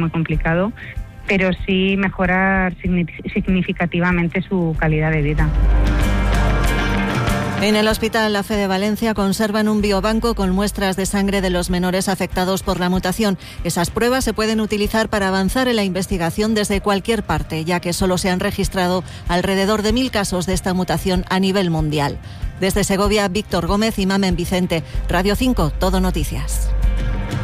muy complicado, pero sí mejorar significativamente su calidad de vida. En el Hospital La Fe de Valencia conservan un biobanco con muestras de sangre de los menores afectados por la mutación. Esas pruebas se pueden utilizar para avanzar en la investigación desde cualquier parte, ya que solo se han registrado alrededor de 1.000 casos de esta mutación a nivel mundial. Desde Segovia, Víctor Gómez y Mamen Vicente. Radio 5, Todo Noticias.